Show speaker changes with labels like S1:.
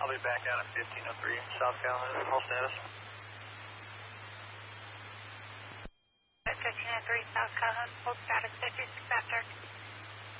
S1: I'll be back out at 1503 South Calhoun. Hold status.
S2: At 1503 South Calhoun, hold status 56 after.